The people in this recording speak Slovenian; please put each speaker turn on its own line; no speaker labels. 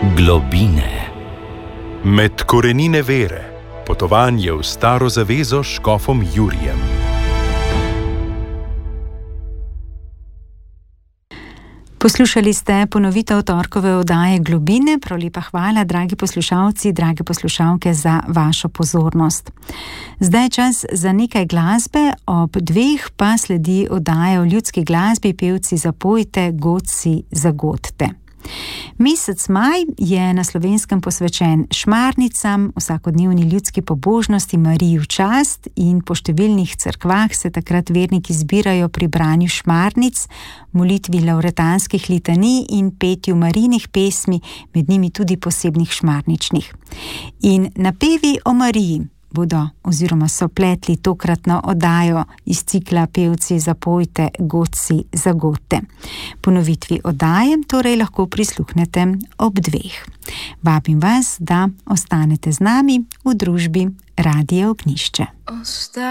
Globine. Med korenine vere. Potovanje v staro zavezo s škofom Jurijem.
Poslušali ste ponovitev torkove oddaje Globine. Prav lepa hvala, dragi poslušalci, drage poslušalke, za vašo pozornost. Zdaj je čas za nekaj glasbe, ob 2 pa sledi oddaja o ljudski glasbi Pevci zapojte, godci zagodte. Mesec maj je na Slovenskem posvečen šmarnicam, vsakodnevni ljudski pobožnosti Mariji v čast, in po številnih cerkvah se takrat verniki zbirajo pri branju šmarnic, molitvi lavretanskih litanij in petju Marijinih pesmi, med njimi tudi posebnih šmarničnih. In napevi o Mariji bodo oziroma so pletli tokratno oddajo iz cikla Pevci zapojte, godci zagodte. Ponovitvi oddaje torej lahko prisluhnete ob 2. Vabim vas, da ostanete z nami v družbi Radia Ognjišče.